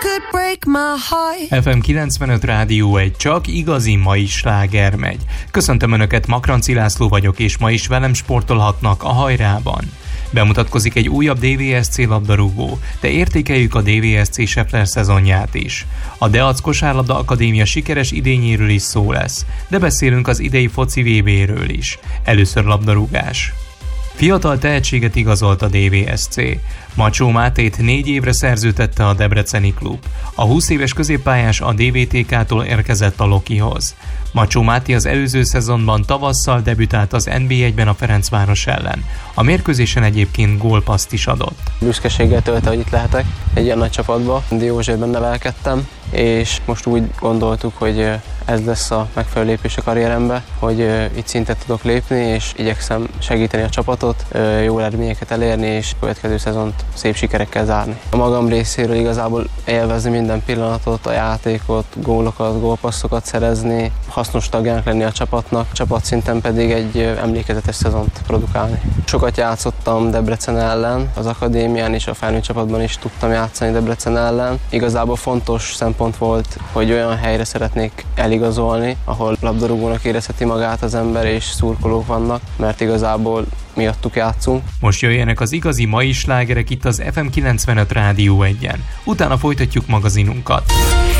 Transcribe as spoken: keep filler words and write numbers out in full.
could break my heart. ef em kilencvenöt Rádió egy, csak igazi mai sláger megy. Köszöntöm Önöket, Makranci László vagyok, és ma is velem sportolhatnak a hajrában. Bemutatkozik egy újabb dé vé es cé labdarúgó, de értékeljük a dé vé es cé Scheffler szezonját is. A Deac Kosárlabda Akadémia sikeres idényéről is szó lesz, de beszélünk az idei foci vé béről is. Először labdarúgás. Fiatal tehetséget igazolt a dé vé es cé. Macsó Mátét négy évre szerződtette a debreceni klub. A húsz éves középpályás a dé vé té ká-tól érkezett a Lokihoz. Macsó Máté az előző szezonban tavasszal debütált az en bé egyben a Ferencváros ellen. A mérkőzésen egyébként gólpasszt is adott. Büszkeséggel tölt, hogy itt lehetek egy ilyen nagy csapatba. Diózsérben nevelkedtem, és most úgy gondoltuk, hogy ez lesz a megfelelő lépés a karrierembe, hogy itt szintet tudok lépni, és igyekszem segíteni a csapatot, jó eredményeket elérni, és következő szezont szép sikerekkel zárni. A magam részéről igazából élvezni minden pillanatot, a játékot, gólokat, gólpasszokat szerezni, hasznos tagjának lenni a csapatnak, csapatszinten pedig egy emlékezetes szezont produkálni. Sokat játszottam Debrecen ellen, az akadémián és a felnőtt csapatban is tudtam játszani Debrecen ellen. Igazából fontos szempont volt, hogy olyan helyre szeretnék eligazolni, ahol labdarúgónak érezheti magát az ember, és szurkolók vannak, mert igazából miattuk játszunk. Most jöjjenek az igazi mai slágerek itt az ef em kilencvenöt Rádió egyen. Utána folytatjuk magazinunkat.